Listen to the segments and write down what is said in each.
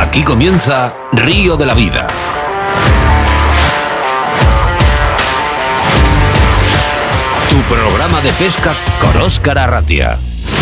Aquí comienza Río de la Vida. Tu programa de pesca con Óscar Arratia.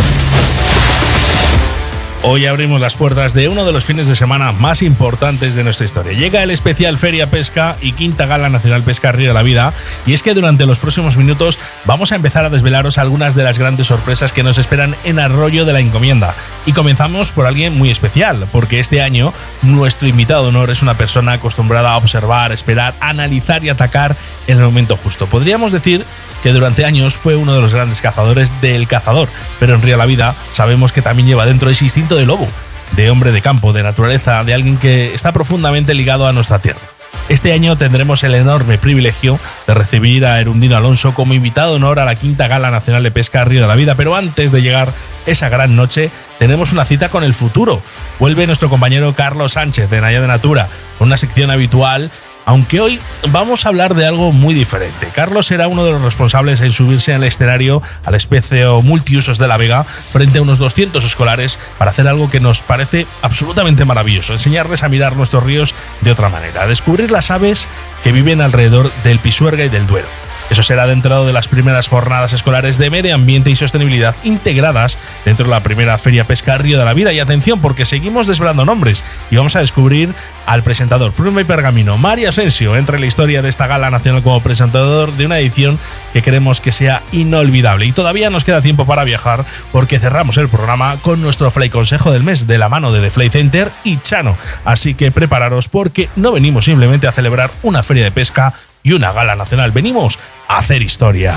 Hoy abrimos las puertas de uno de los fines de semana más importantes de nuestra historia. Llega el especial Feria Pesca y Quinta Gala Nacional Pesca Río de la Vida, y es que durante los próximos minutos vamos a empezar a desvelaros algunas de las grandes sorpresas que nos esperan en Arroyo de la Encomienda. Y comenzamos por alguien muy especial, porque este año nuestro invitado de honor es una persona acostumbrada a observar, esperar, analizar y atacar en el momento justo. Podríamos decir que durante años fue uno de los grandes cazadores del cazador, pero en Río de la Vida sabemos que también lleva dentro ese instinto de lobo, de hombre de campo, de naturaleza, de alguien que está profundamente ligado a nuestra tierra. Este año tendremos el enorme privilegio de recibir a Erundino Alonso como invitado de honor a la Quinta Gala Nacional de Pesca Río de la Vida, pero antes de llegar esa gran noche tenemos una cita con el futuro. Vuelve nuestro compañero Carlos Sánchez de Naya de Natura, con una sección habitual, aunque hoy vamos a hablar de algo muy diferente. Carlos será uno de los responsables en subirse al escenario al Especio Multiusos de La Vega frente a unos 200 escolares para hacer algo que nos parece absolutamente maravilloso: enseñarles a mirar nuestros ríos de otra manera, a descubrir las aves que viven alrededor del Pisuerga y del Duero. Eso será dentro de las primeras jornadas escolares de medio ambiente y sostenibilidad integradas dentro de la primera Feria Pesca Río de la Vida. Y atención, porque seguimos desvelando nombres y vamos a descubrir al presentador Pluma y Pergamino, Mari Asensio, entra en la historia de esta gala nacional como presentador de una edición que queremos que sea inolvidable. Y todavía nos queda tiempo para viajar, porque cerramos el programa con nuestro Fly Consejo del mes de la mano de The Fly Center y Chano. Así que prepararos, porque no venimos simplemente a celebrar una feria de pesca y una gala nacional, venimos a hacer historia.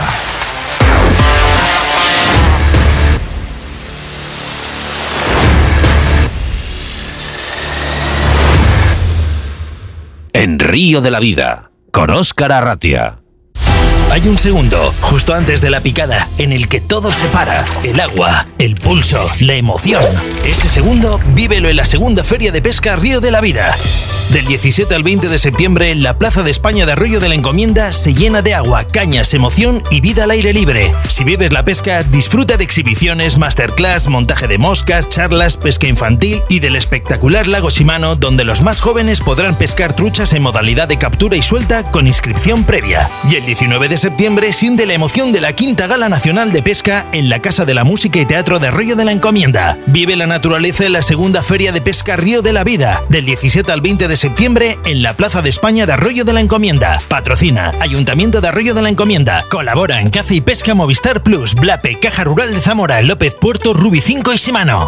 En Río de la Vida, con Óscar Arratia. Hay un segundo, justo antes de la picada, en el que todo se para. El agua, el pulso, la emoción. Ese segundo, vívelo en la segunda Feria de Pesca Río de la Vida. Del 17 al 20 de septiembre, la Plaza de España de Arroyo de la Encomienda se llena de agua, cañas, emoción y vida al aire libre. Si vives la pesca, disfruta de exhibiciones, masterclass, montaje de moscas, charlas, pesca infantil y del espectacular lago Shimano, donde los más jóvenes podrán pescar truchas en modalidad de captura y suelta con inscripción previa. Y el 19 de septiembre siente la emoción de la Quinta Gala Nacional de Pesca en la Casa de la Música y Teatro de Arroyo de la Encomienda. Vive la naturaleza en la segunda Feria de Pesca Río de la Vida, del 17 al 20 de septiembre en la Plaza de España de Arroyo de la Encomienda. Patrocina Ayuntamiento de Arroyo de la Encomienda. Colabora en Caza y Pesca Movistar Plus, Blape, Caja Rural de Zamora, López Puerto, Rubi 5 y Shimano.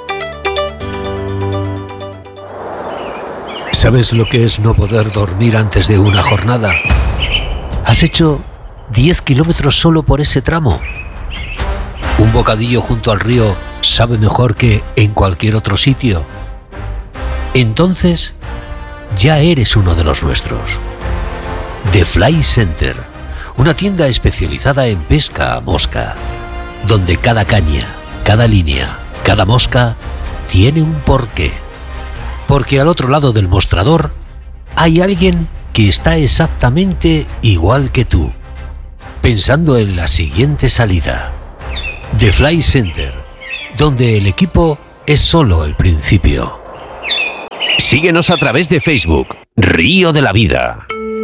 ¿Sabes lo que es no poder dormir antes de una jornada? ¿Has hecho 10 kilómetros solo por ese tramo? ¿Un bocadillo junto al río sabe mejor que en cualquier otro sitio? Entonces, ya eres uno de los nuestros. The Fly Center, una tienda especializada en pesca a mosca, donde cada caña, cada línea, cada mosca tiene un porqué. Porque al otro lado del mostrador hay alguien que está exactamente igual que tú, pensando en la siguiente salida. The Fly Center, donde el equipo es solo el principio. Síguenos a través de Facebook, Río de la Vida.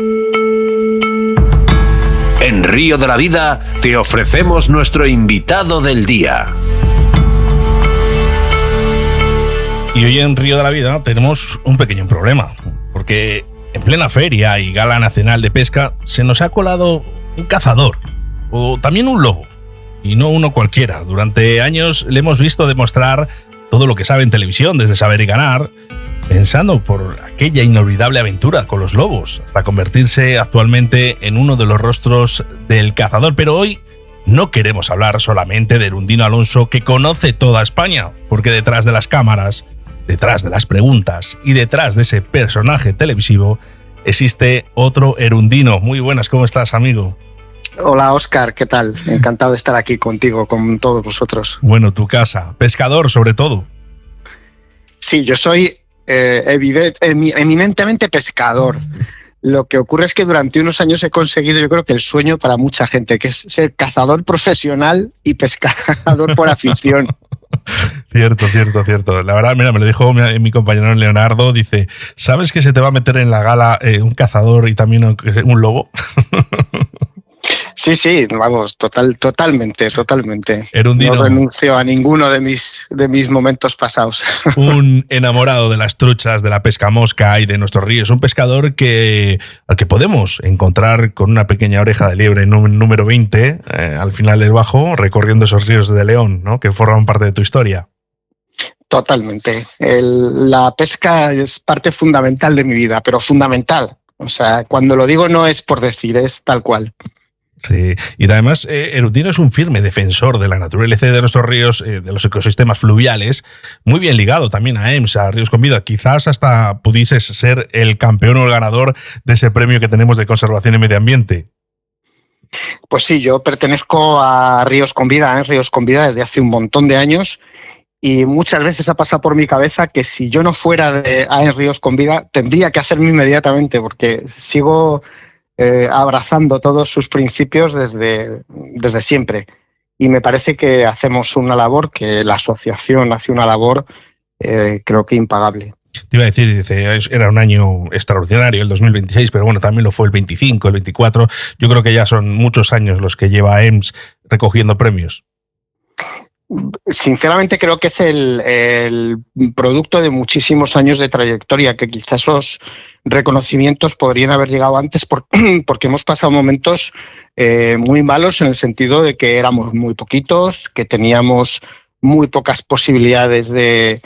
En Río de la Vida te ofrecemos nuestro invitado del día. Y hoy en Río de la Vida tenemos un pequeño problema, porque en plena feria y gala nacional de pesca se nos ha colado un cazador, o también un lobo, y no uno cualquiera. Durante años le hemos visto demostrar todo lo que sabe en televisión, desde saber y ganar, pensando por aquella inolvidable aventura con los lobos, hasta convertirse actualmente en uno de los rostros del cazador. Pero hoy no queremos hablar solamente de Erundino Alonso, que conoce toda España, porque detrás de las cámaras, detrás de las preguntas y detrás de ese personaje televisivo existe otro Erundino. Muy buenas, ¿cómo estás, amigo? Hola, Óscar, ¿qué tal? Encantado de estar aquí contigo, con todos vosotros. Bueno, tu casa, pescador sobre todo. Sí, yo soy eminentemente pescador. Lo que ocurre es que durante unos años he conseguido, yo creo que el sueño para mucha gente, que es ser cazador profesional y pescador por afición. Cierto. La verdad, mira, me lo dijo mi compañero Leonardo, dice, ¿sabes que se te va a meter en la gala un cazador y también un lobo? Sí, vamos, totalmente. Erundino. No renuncio a ninguno de mis momentos pasados. Un enamorado de las truchas, de la pesca mosca y de nuestros ríos. Un pescador al que podemos encontrar con una pequeña oreja de liebre número 20 al final del Bajo, recorriendo esos ríos de León, ¿no? Que forman parte de tu historia. Totalmente. La pesca es parte fundamental de mi vida, pero fundamental. O sea, cuando lo digo no es por decir, es tal cual. Sí, y además Erundino es un firme defensor de la naturaleza de nuestros ríos, de los ecosistemas fluviales, muy bien ligado también a EMS, a Ríos con Vida. Quizás hasta pudieses ser el campeón o el ganador de ese premio que tenemos de conservación y medio ambiente. Pues sí, yo pertenezco a Ríos con Vida, Ríos con Vida desde hace un montón de años y muchas veces ha pasado por mi cabeza que si yo no fuera de Ríos con Vida tendría que hacerme inmediatamente porque sigo abrazando todos sus principios desde siempre. Y me parece que hacemos una labor, que la asociación hace una labor, creo que impagable. Te iba a decir, dice, era un año extraordinario el 2026, pero bueno, también lo fue el 25, el 24. Yo creo que ya son muchos años los que lleva EMS recogiendo premios. Sinceramente creo que es el producto de muchísimos años de trayectoria, que quizás esos reconocimientos podrían haber llegado antes porque hemos pasado momentos muy malos en el sentido de que éramos muy poquitos, que teníamos muy pocas posibilidades de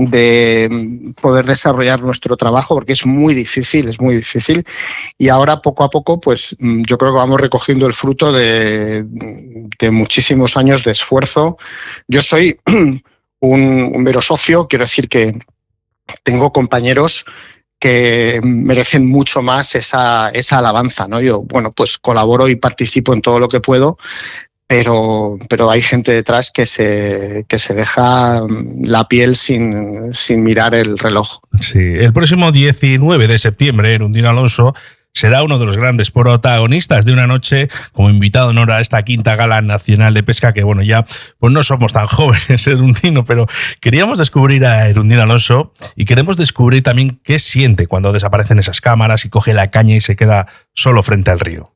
poder desarrollar nuestro trabajo porque es muy difícil y ahora poco a poco pues yo creo que vamos recogiendo el fruto de muchísimos años de esfuerzo. Yo soy un mero socio, quiero decir que tengo compañeros que merecen mucho más esa alabanza, ¿no? Yo, bueno, pues colaboro y participo en todo lo que puedo, pero hay gente detrás que se deja la piel sin mirar el reloj. Sí, el próximo 19 de septiembre, Erundino Alonso será uno de los grandes protagonistas de una noche como invitado en honor a esta quinta Gala Nacional de Pesca, que bueno, ya pues no somos tan jóvenes, Erundino, pero queríamos descubrir a Erundino Alonso y queremos descubrir también qué siente cuando desaparecen esas cámaras y coge la caña y se queda solo frente al río.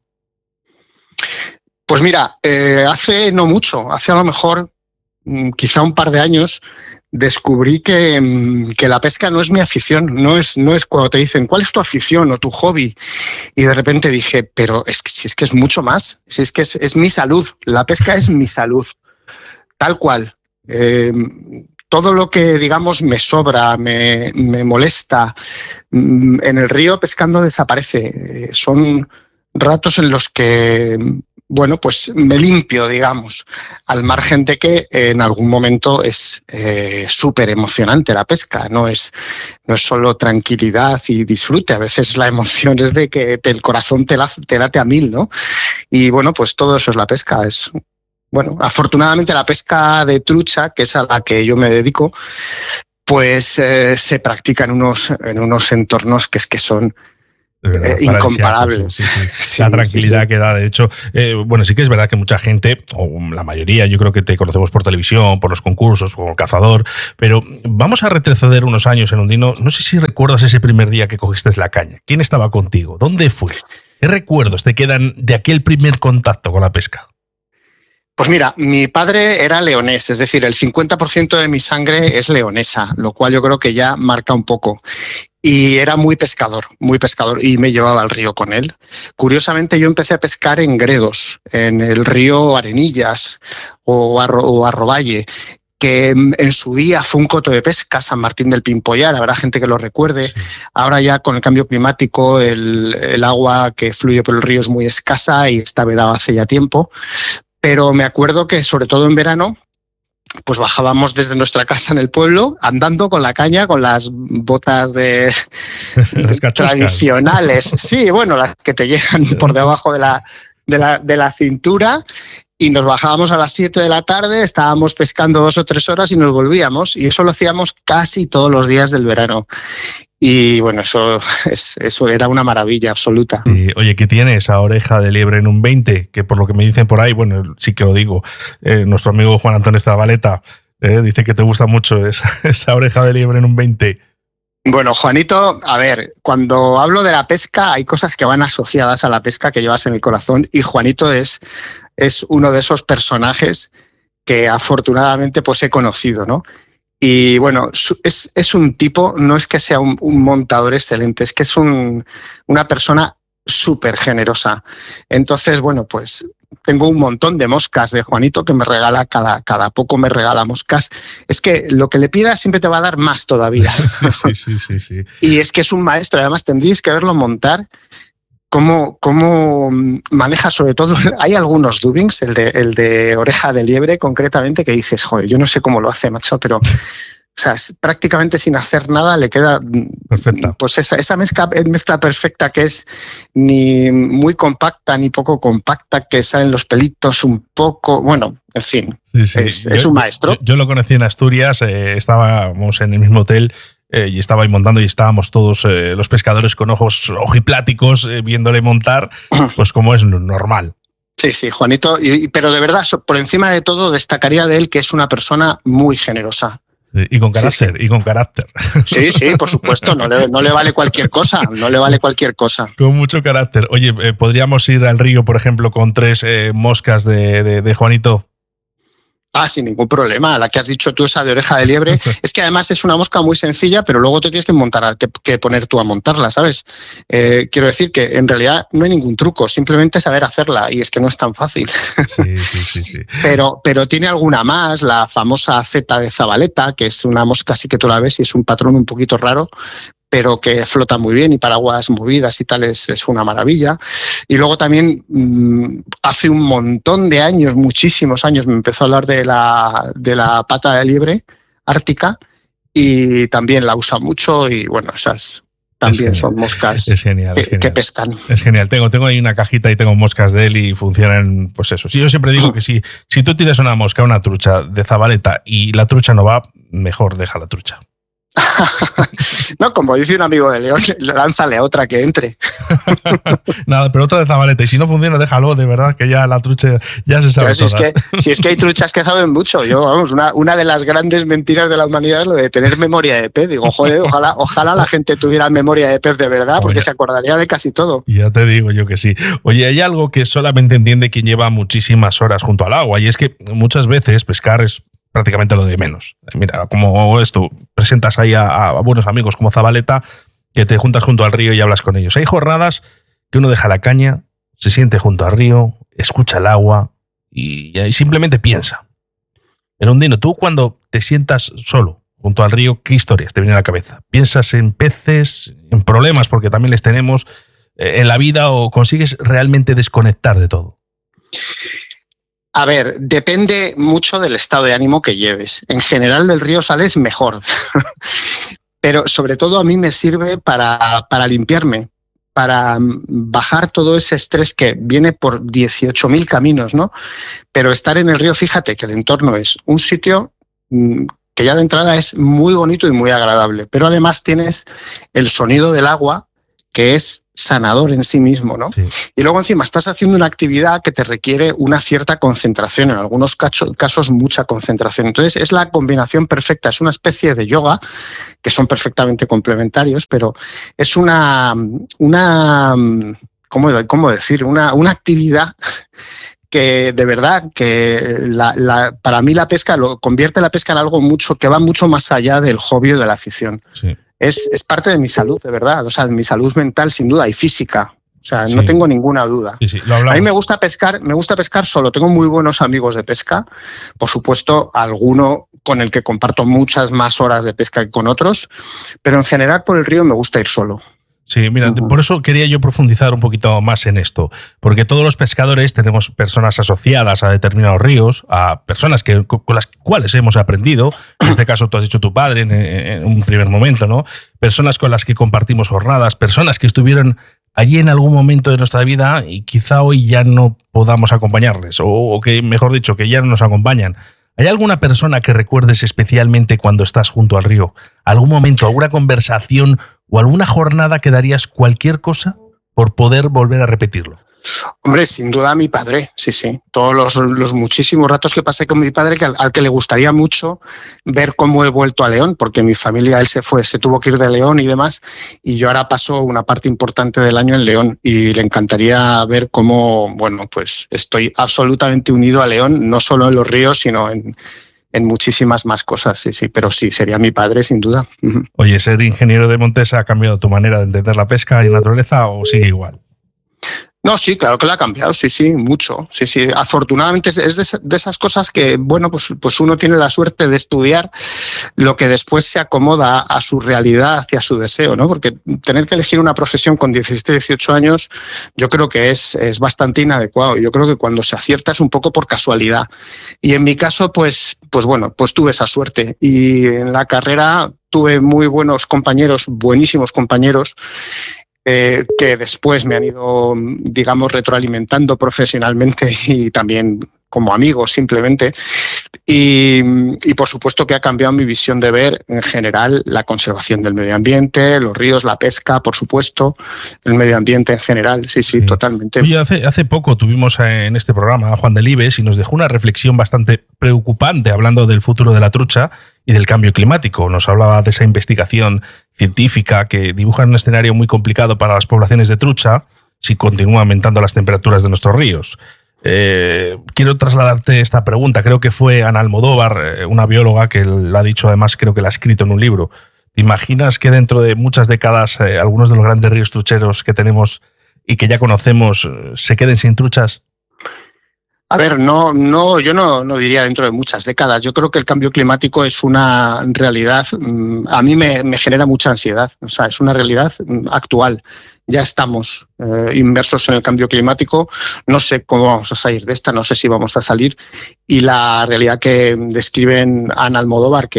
Pues mira, hace no mucho, hace a lo mejor quizá un par de años, descubrí que la pesca no es mi afición, no es cuando te dicen ¿cuál es tu afición o tu hobby? Y de repente dije, pero es que es mucho más, si es que es mi salud, la pesca es mi salud, tal cual. Todo lo que, digamos, me sobra, me molesta, en el río pescando desaparece. Son ratos en los que, bueno, pues me limpio, digamos, al margen de que en algún momento es súper emocionante la pesca, no es solo tranquilidad y disfrute, a veces la emoción es de que el corazón te late a 1000, ¿no? Y bueno, pues todo eso es la pesca, bueno, afortunadamente la pesca de trucha, que es a la que yo me dedico, pues se practica en unos entornos que son incomparables. Sí. La tranquilidad que da, de hecho, bueno, sí que es verdad que mucha gente, o la mayoría, yo creo que te conocemos por televisión, por los concursos, como cazador, pero vamos a retroceder unos años, Erundino. No sé si recuerdas ese primer día que cogiste la caña. ¿Quién estaba contigo? ¿Dónde fue? ¿Qué recuerdos te quedan de aquel primer contacto con la pesca? Pues mira, mi padre era leonés, es decir, el 50% de mi sangre es leonesa, lo cual yo creo que ya marca un poco. Y era muy pescador, y me llevaba al río con él. Curiosamente, yo empecé a pescar en Gredos, en el río Arenillas o Arrovalle, que en su día fue un coto de pesca, San Martín del Pimpollar, habrá gente que lo recuerde. Sí. Ahora ya con el cambio climático el agua que fluye por el río es muy escasa y está vedada hace ya tiempo. Pero me acuerdo que sobre todo en verano pues bajábamos desde nuestra casa en el pueblo andando con la caña, con las botas tradicionales. Sí, bueno, las que te llegan por debajo de la cintura, y nos bajábamos a las 7 de la tarde, estábamos pescando 2 o 3 horas y nos volvíamos, y eso lo hacíamos casi todos los días del verano. Y bueno, eso era una maravilla absoluta. Y, oye, ¿qué tiene esa oreja de liebre en un 20? Que por lo que me dicen por ahí, bueno, sí que lo digo, nuestro amigo Juan Antonio Zabaleta Dice que te gusta mucho esa oreja de liebre en un 20. Bueno, Juanito, a ver, cuando hablo de la pesca hay cosas que van asociadas a la pesca que llevas en el corazón y Juanito es uno de esos personajes que afortunadamente pues he conocido, ¿no? Y bueno, es un tipo, no es que sea un montador excelente, es que es una persona súper generosa. Entonces, bueno, pues tengo un montón de moscas de Juanito que me regala, cada poco me regala moscas. Es que lo que le pidas siempre te va a dar más todavía. Sí. Y es que es un maestro, además tendríais que verlo montar. Cómo maneja sobre todo, hay algunos dubbings, el de oreja de liebre concretamente, que dices, joder, yo no sé cómo lo hace, macho, pero o sea, prácticamente sin hacer nada le queda perfecta. Pues esa mezcla perfecta que es ni muy compacta ni poco compacta, que salen los pelitos un poco, bueno, en fin, sí. Es un maestro. Yo lo conocí en Asturias, estábamos en el mismo hotel y estaba ahí montando y estábamos todos los pescadores con ojos ojipláticos viéndole montar, pues como es normal. Sí, Juanito, pero de verdad, por encima de todo, destacaría de él que es una persona muy generosa. Y con carácter, sí. Y con carácter. Sí, por supuesto, no le vale cualquier cosa, Con mucho carácter. Oye, ¿podríamos ir al río, por ejemplo, con 3 moscas de Juanito? Sin ningún problema. La que has dicho tú, esa de oreja de liebre, es que además es una mosca muy sencilla, pero luego te tienes que poner tú a montarla, ¿sabes? Quiero decir que en realidad no hay ningún truco, simplemente saber hacerla, y es que no es tan fácil. Sí. Pero tiene alguna más, la famosa Z de Zabaleta, que es una mosca así que tú la ves y es un patrón un poquito raro, pero que flota muy bien y para aguas movidas y tal es una maravilla. Y luego también hace un montón de años, muchísimos años, me empezó a hablar de la pata de liebre ártica y también la usa mucho y bueno, esas también son moscas que pescan. Es genial. Tengo ahí una cajita y tengo moscas de él y funcionan, pues eso. Sí, yo siempre digo que si tú tiras una mosca, una trucha de Zabaleta y la trucha no va, mejor deja la trucha. No, como dice un amigo de León, lánzale a otra que entre. Nada, pero otra de Zabaleta. Y si no funciona, déjalo, de verdad, que ya la trucha ya se sabe todas. Si es que hay truchas que saben mucho. Una de las grandes mentiras de la humanidad es lo de tener memoria de pez. Digo, joder, ojalá la gente tuviera memoria de pez de verdad, porque se acordaría de casi todo. Ya te digo yo que sí. Oye, hay algo que solamente entiende quien lleva muchísimas horas junto al agua, y es que muchas veces pescar es prácticamente lo de menos. Mira, como esto, presentas ahí a buenos amigos como Zabaleta, que te juntas junto al río y hablas con ellos. Hay jornadas que uno deja la caña, se siente junto al río, escucha el agua y simplemente piensa. Erundino, tú cuando te sientas solo junto al río, ¿qué historias te vienen a la cabeza? ¿Piensas en peces, en problemas, porque también les tenemos en la vida, o consigues realmente desconectar de todo? A ver, depende mucho del estado de ánimo que lleves. En general del río sales mejor, pero sobre todo a mí me sirve para limpiarme, para bajar todo ese estrés que viene por 18.000 caminos, ¿no? Pero estar en el río, fíjate que el entorno es un sitio que ya de entrada es muy bonito y muy agradable, pero además tienes el sonido del agua, que es sanador en sí mismo, ¿no? Sí. Y luego encima estás haciendo una actividad que te requiere una cierta concentración, en algunos casos mucha concentración. Entonces es la combinación perfecta, es una especie de yoga, que son perfectamente complementarios, pero es una ¿cómo decir? Una actividad que de verdad que para mí la pesca convierte la pesca en algo que va mucho más allá del hobby o de la afición. Sí. Es parte de mi salud, de verdad, o sea, de mi salud mental sin duda y física. O sea, no tengo ninguna duda. Sí, lo hablamos. A mí me gusta pescar solo. Tengo muy buenos amigos de pesca. Por supuesto, alguno con el que comparto muchas más horas de pesca que con otros, pero en general por el río me gusta ir solo. Sí, mira, por eso quería yo profundizar un poquito más en esto, porque todos los pescadores tenemos personas asociadas a determinados ríos, a personas con las cuales hemos aprendido, en este caso tú has dicho tu padre en un primer momento, ¿no? Personas con las que compartimos jornadas, personas que estuvieron allí en algún momento de nuestra vida y quizá hoy ya no podamos acompañarles, o que, mejor dicho, que ya no nos acompañan. ¿Hay alguna persona que recuerdes especialmente cuando estás junto al río? ¿Algún momento, alguna conversación o alguna jornada que darías cualquier cosa por poder volver a repetirlo? Hombre, sin duda mi padre, sí. Todos los muchísimos ratos que pasé con mi padre, al que le gustaría mucho ver cómo he vuelto a León, porque mi familia, él se tuvo que ir de León y demás, y yo ahora paso una parte importante del año en León y le encantaría ver cómo, bueno, pues estoy absolutamente unido a León, no solo en los ríos, sino en muchísimas más cosas, sí, pero sí, sería mi padre, sin duda. Oye, ¿ser ingeniero de montes ha cambiado tu manera de entender la pesca y la naturaleza o sigue igual? No, sí, claro que lo ha cambiado, sí, mucho. Sí. Afortunadamente es de esas cosas que, bueno, pues uno tiene la suerte de estudiar lo que después se acomoda a su realidad y a su deseo, ¿no? Porque tener que elegir una profesión con 17, 18 años, yo creo que es bastante inadecuado. Yo creo que cuando se acierta es un poco por casualidad. Y en mi caso, pues bueno, pues tuve esa suerte. Y en la carrera tuve muy buenos compañeros, buenísimos compañeros, que después me han ido, digamos, retroalimentando profesionalmente y también como amigos simplemente. Y por supuesto que ha cambiado mi visión de ver en general la conservación del medio ambiente, los ríos, la pesca, por supuesto, el medio ambiente en general, sí, totalmente. Oye, hace poco tuvimos en este programa a Juan Delibes y nos dejó una reflexión bastante preocupante hablando del futuro de la trucha y del cambio climático. Nos hablaba de esa investigación científica que dibuja un escenario muy complicado para las poblaciones de trucha si continúan aumentando las temperaturas de nuestros ríos. Quiero trasladarte esta pregunta. Creo que fue Ana Almodóvar, una bióloga, que lo ha dicho, además creo que lo ha escrito en un libro. ¿Te imaginas que dentro de muchas décadas algunos de los grandes ríos trucheros que tenemos y que ya conocemos se queden sin truchas? A ver, yo no diría dentro de muchas décadas. Yo creo que el cambio climático es una realidad. A mí me genera mucha ansiedad. O sea, es una realidad actual. Ya estamos inmersos en el cambio climático. No sé cómo vamos a salir de esta, no sé si vamos a salir. Y la realidad que describen Ana Almodóvar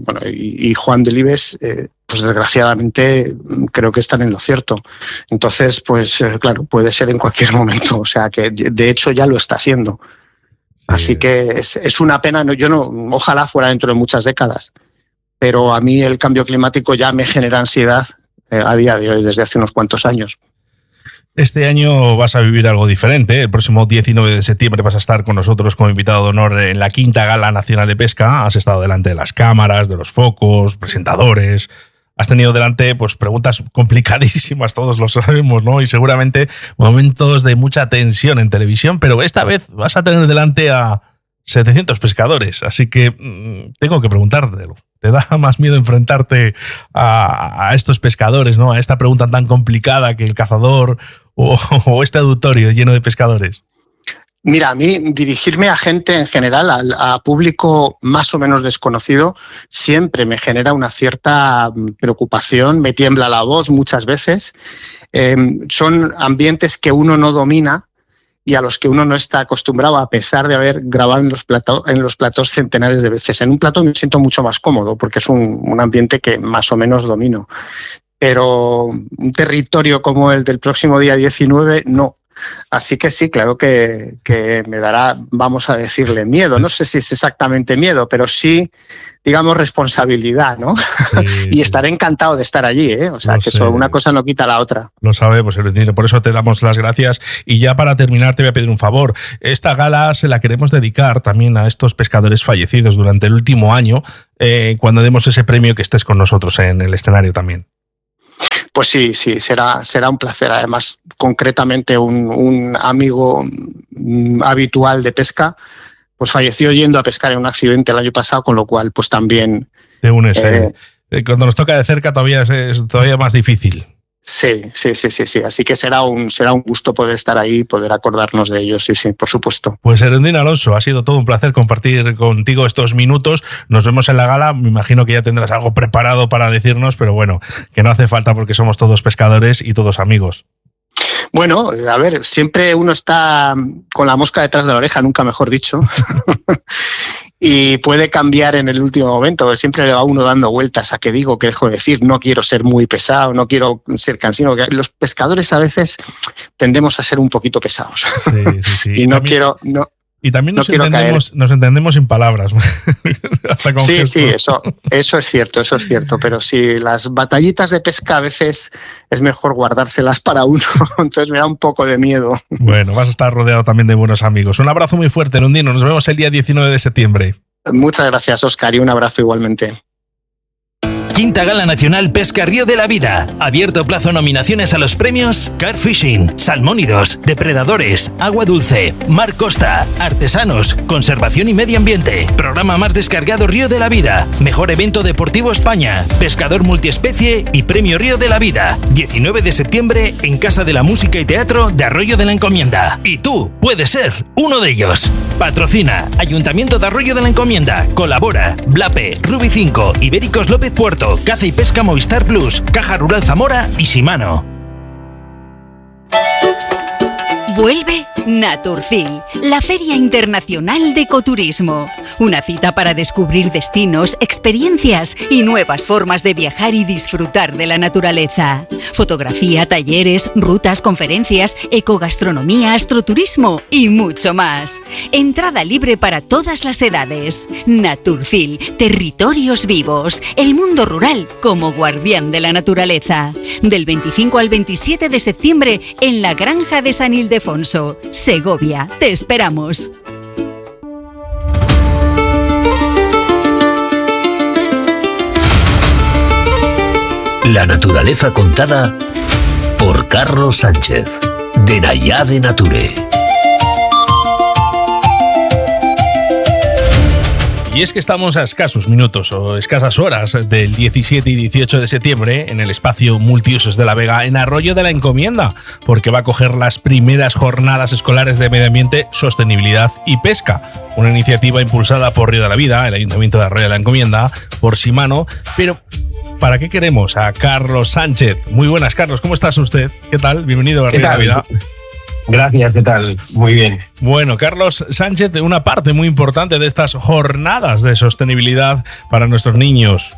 y Juan Delibes, pues desgraciadamente creo que están en lo cierto. Entonces, pues claro, puede ser en cualquier momento. O sea, que de hecho ya lo está siendo. Así que es una pena. Ojalá fuera dentro de muchas décadas. Pero a mí el cambio climático ya me genera ansiedad a día de hoy, desde hace unos cuantos años. Este año vas a vivir algo diferente. El próximo 19 de septiembre vas a estar con nosotros como invitado de honor en la 5ª Gala Nacional de Pesca. Has estado delante de las cámaras, de los focos, presentadores. Has tenido delante pues preguntas complicadísimas, todos lo sabemos, ¿no? Y seguramente momentos de mucha tensión en televisión, pero esta vez vas a tener delante a 700 pescadores. Así que tengo que preguntártelo. ¿Te da más miedo enfrentarte a estos pescadores, ¿no? A esta pregunta tan complicada que el cazador o este auditorio lleno de pescadores? Mira, a mí dirigirme a gente en general, a público más o menos desconocido, siempre me genera una cierta preocupación, me tiembla la voz muchas veces. Son ambientes que uno no domina y a los que uno no está acostumbrado, a pesar de haber grabado en los platós centenares de veces. En un plató me siento mucho más cómodo porque es un ambiente que más o menos domino. Pero un territorio como el del próximo día 19, no. Así que sí, claro que me dará, vamos a decirle, miedo. No sé si es exactamente miedo, pero sí, digamos, responsabilidad, ¿no? Sí, y estaré encantado de estar allí, ¿eh? O sea, que eso, una cosa no quita la otra. Lo sabemos, por eso te damos las gracias. Y ya para terminar te voy a pedir un favor. Esta gala se la queremos dedicar también a estos pescadores fallecidos durante el último año, cuando demos ese premio, que estés con nosotros en el escenario también. Pues sí, será un placer. Además, concretamente un amigo habitual de pesca pues falleció yendo a pescar en un accidente el año pasado, con lo cual pues también... Te unes. Cuando nos toca de cerca todavía es todavía más difícil. Sí. Así que será un gusto poder estar ahí y poder acordarnos de ellos, sí, por supuesto. Pues Erundin Alonso, ha sido todo un placer compartir contigo estos minutos. Nos vemos en la gala. Me imagino que ya tendrás algo preparado para decirnos, pero bueno, que no hace falta porque somos todos pescadores y todos amigos. Bueno, a ver, siempre uno está con la mosca detrás de la oreja, nunca mejor dicho. Y puede cambiar en el último momento. Siempre le va uno dando vueltas a qué digo, qué dejo de decir. No quiero ser muy pesado, no quiero ser cansino. Los pescadores a veces tendemos a ser un poquito pesados. Sí. Y no quiero... Y también no quiero caer. Nos entendemos sin palabras. Hasta con gestos. Sí, eso es cierto. Pero sí, las batallitas de pesca a veces es mejor guardárselas para uno. Entonces me da un poco de miedo. Bueno, vas a estar rodeado también de buenos amigos. Un abrazo muy fuerte, Nundino. Nos vemos el día 19 de septiembre. Muchas gracias, Óscar, y un abrazo igualmente. Quinta Gala Nacional Pesca Río de la Vida. Abierto plazo nominaciones a los premios Car Fishing, Salmónidos, Depredadores, Agua Dulce, Mar Costa, Artesanos, Conservación y Medio Ambiente. Programa más descargado Río de la Vida. Mejor evento deportivo España. Pescador multiespecie y Premio Río de la Vida. 19 de septiembre en Casa de la Música y Teatro de Arroyo de la Encomienda. Y tú puedes ser uno de ellos. Patrocina Ayuntamiento de Arroyo de la Encomienda. Colabora Blape, Rubi 5, Ibéricos López Puerto, Caza y Pesca Movistar Plus, Caja Rural Zamora y Shimano. Vuelve Naturfil, la Feria Internacional de Ecoturismo. Una cita para descubrir destinos, experiencias y nuevas formas de viajar y disfrutar de la naturaleza. Fotografía, talleres, rutas, conferencias, ecogastronomía, astroturismo y mucho más. Entrada libre para todas las edades. Naturfil, territorios vivos, el mundo rural como guardián de la naturaleza. Del 25 al 27 de septiembre en la Granja de San Ildefonso, Segovia. Te esperamos. La naturaleza contada por Carlos Sánchez, de Nayade Nature. Y es que estamos a escasos minutos o escasas horas del 17 y 18 de septiembre en el espacio Multiusos de la Vega, en Arroyo de la Encomienda, porque va a coger las primeras jornadas escolares de medio ambiente, sostenibilidad y pesca. Una iniciativa impulsada por Río de la Vida, el Ayuntamiento de Arroyo de la Encomienda, por Shimano. Pero ¿para qué queremos a Carlos Sánchez? Muy buenas, Carlos, ¿cómo estás usted? ¿Qué tal? Bienvenido a Río de la Vida. Gracias, ¿qué tal? Muy bien. Bueno, Carlos Sánchez, una parte muy importante de estas jornadas de sostenibilidad para nuestros niños.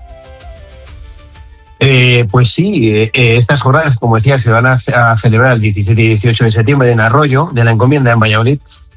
Pues sí, estas jornadas, como decía, se van a celebrar el 17 y 18 de septiembre en Arroyo de la Encomienda, en Valladolid.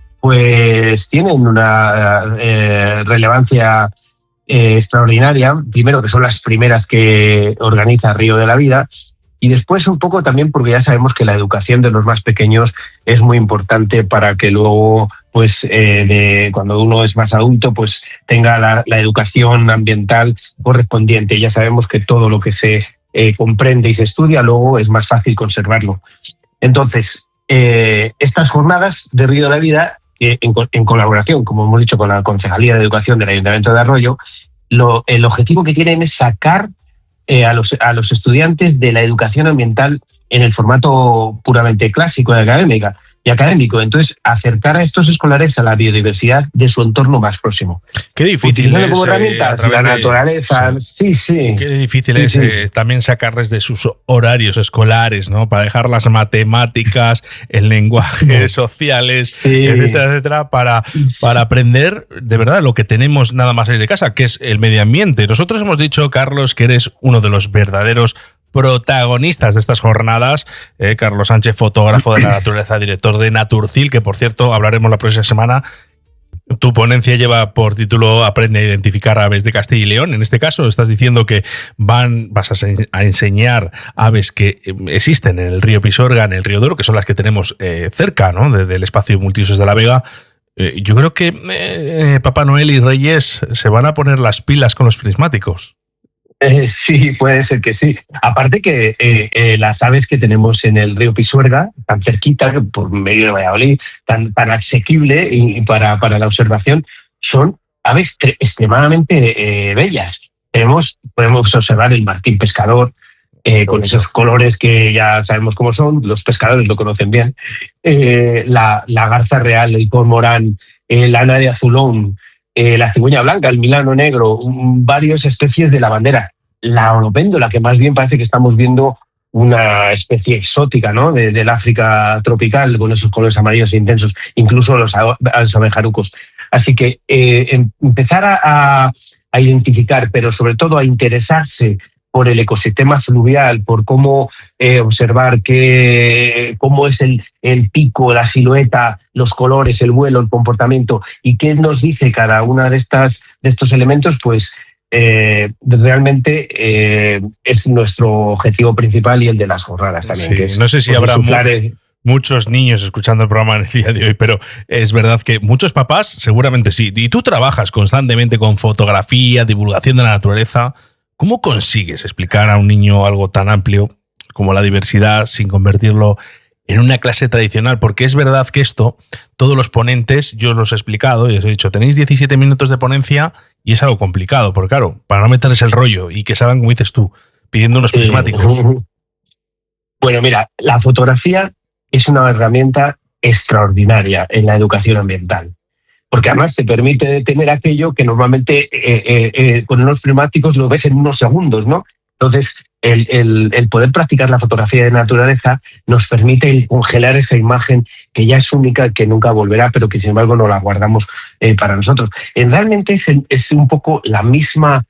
Pues tienen una relevancia extraordinaria. Primero, que son las primeras que organiza Río de la Vida. Y después un poco también porque ya sabemos que la educación de los más pequeños es muy importante para que luego, pues cuando uno es más adulto, pues tenga la educación ambiental correspondiente. Ya sabemos que todo lo que se comprende y se estudia luego es más fácil conservarlo. Entonces, estas jornadas de Río de la Vida, en colaboración, como hemos dicho, con la Concejalía de Educación del Ayuntamiento de Arroyo, el objetivo que tienen es sacar a los estudiantes de la educación ambiental en el formato puramente clásico y académico. Entonces, acercar a estos escolares a la biodiversidad de su entorno más próximo. Qué difícil es como herramientas, la naturaleza. Sí. Qué difícil es también sacarles de sus horarios escolares, ¿no? Para dejar las matemáticas, el lenguaje, sociales, etcétera, para aprender de verdad lo que tenemos nada más salir de casa, que es el medio ambiente. Nosotros hemos dicho, Carlos, que eres uno de los verdaderos protagonistas de estas jornadas. Carlos Sánchez, fotógrafo de la naturaleza, director de Naturfil, que por cierto hablaremos la próxima semana. Tu ponencia lleva por título Aprende a identificar aves de Castilla y León. En este caso estás diciendo que vas a enseñar aves que existen en el río Pisuerga, en el río Douro, que son las que tenemos cerca, ¿no? Del espacio Multiusos de la Vega. Yo creo que Papá Noel y Reyes se van a poner las pilas con los prismáticos. Sí, puede ser que sí. Aparte que las aves que tenemos en el río Pisuerga, tan cerquita, por medio de Valladolid, tan asequible y para la observación, son aves extremadamente bellas. Podemos observar el martín pescador, con esos colores que ya sabemos cómo son, los pescadores lo conocen bien, la garza real, el cormorán, la ana de azulón, la cigüeña blanca, el milano negro, varias especies de lavandera. La onopéndola, que más bien parece que estamos viendo una especie exótica, ¿no? Del África tropical, con esos colores amarillos intensos, incluso los abejarucos. Así que empezar a identificar, pero sobre todo a interesarse por el ecosistema fluvial, por cómo observar cómo es el pico, la silueta, los colores, el vuelo, el comportamiento y qué nos dice cada una de estos elementos, pues realmente es nuestro objetivo principal y el de las jornadas también. Sí, que es, no sé si pues, habrá muchos niños escuchando el programa en el día de hoy, pero es verdad que muchos papás seguramente sí. Y tú trabajas constantemente con fotografía, divulgación de la naturaleza. ¿Cómo consigues explicar a un niño algo tan amplio como la diversidad sin convertirlo en una clase tradicional? Porque es verdad que esto, todos los ponentes, yo os los he explicado y os he dicho, tenéis 17 minutos de ponencia y es algo complicado, porque claro, para no meterles el rollo y que salgan, como dices tú, pidiendo unos prismáticos. Bueno, mira, la fotografía es una herramienta extraordinaria en la educación ambiental, porque además te permite tener aquello que normalmente con unos prismáticos lo ves en unos segundos, ¿no? Entonces, el poder practicar la fotografía de naturaleza nos permite congelar esa imagen que ya es única, que nunca volverá, pero que sin embargo no la guardamos para nosotros. Realmente es un poco la misma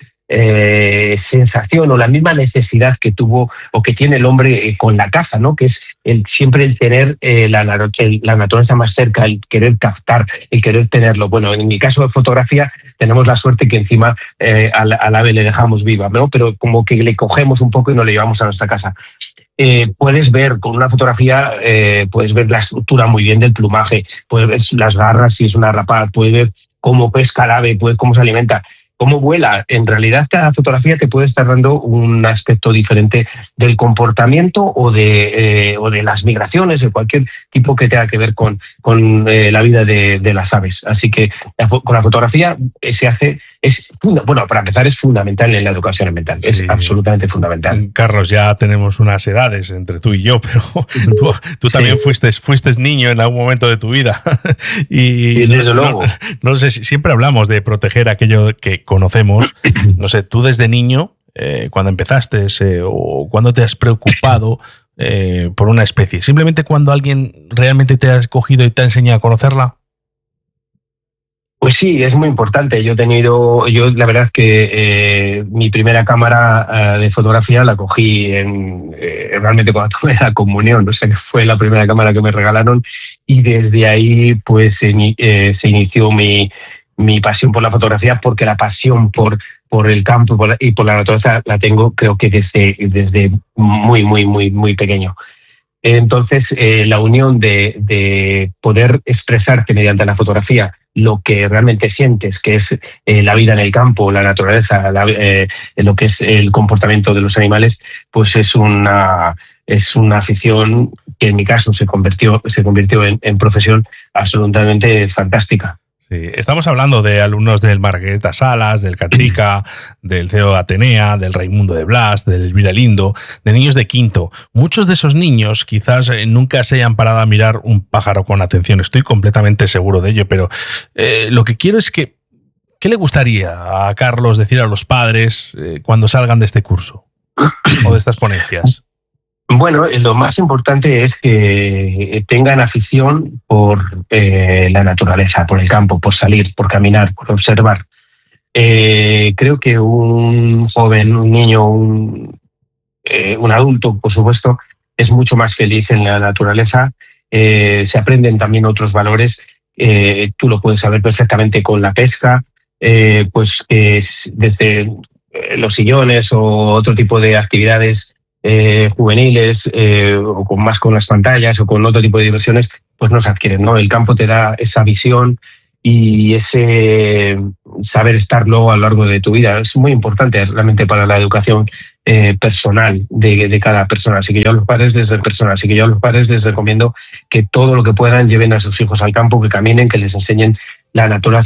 sensación o la misma necesidad que tuvo o que tiene el hombre con la caza, ¿no? Que es siempre el tener la naturaleza más cerca, el querer captar, el querer tenerlo. Bueno, en mi caso de fotografía tenemos la suerte que encima al ave le dejamos viva, ¿no? Pero como que le cogemos un poco y nos le llevamos a nuestra casa. Puedes ver con una fotografía, puedes ver la estructura muy bien del plumaje, puedes ver las garras si es una rapaz, puedes ver cómo pesca el ave, cómo se alimenta, cómo vuela. En realidad, cada fotografía te puede estar dando un aspecto diferente del comportamiento o de las migraciones, de cualquier tipo que tenga que ver con la vida de las aves. Así que con la fotografía se hace... Bueno, para empezar, es fundamental en la educación ambiental. Sí. Es absolutamente fundamental. Carlos, ya tenemos unas edades entre tú y yo, pero tú también fuiste niño en algún momento de tu vida. y desde luego. No sé si siempre hablamos de proteger aquello que conocemos. No sé, tú desde niño, cuando empezaste o cuando te has preocupado por una especie, simplemente cuando alguien realmente te ha escogido y te ha enseñado a conocerla. Pues sí, es muy importante. Yo la verdad que mi primera cámara de fotografía la cogí realmente cuando tuve la comunión. No sé, fue la primera cámara que me regalaron y desde ahí pues se inició mi pasión por la fotografía, porque la pasión por el campo y por la naturaleza la tengo, creo que desde muy, muy, muy, muy pequeño. Entonces, la unión de poder expresarte mediante la fotografía lo que realmente sientes, que es la vida en el campo, la naturaleza, lo que es el comportamiento de los animales, pues es una afición que en mi caso se convirtió en profesión absolutamente fantástica. Sí, estamos hablando de alumnos del Margarita Salas, del Catrica, del CEO Atenea, del Raimundo de Blas, del Elvira Lindo, de niños de quinto. Muchos de esos niños quizás nunca se hayan parado a mirar un pájaro con atención. Estoy completamente seguro de ello, pero lo que quiero es ¿qué le gustaría a Carlos decir a los padres cuando salgan de este curso o de estas ponencias? Bueno, lo más importante es que tengan afición por la naturaleza, por el campo, por salir, por caminar, por observar. Creo que un joven, un niño, un adulto, por supuesto, es mucho más feliz en la naturaleza. Se aprenden también otros valores. Tú lo puedes saber perfectamente con la pesca, pues desde los sillones o otro tipo de actividades juveniles o más con las pantallas o con otro tipo de diversiones, pues no se adquieren, ¿no? El campo te da esa visión y ese saber estarlo a lo largo de tu vida. Es muy importante realmente para la educación personal de cada persona. Así que yo a los padres les recomiendo que todo lo que puedan lleven a sus hijos al campo, que caminen, que les enseñen la naturaleza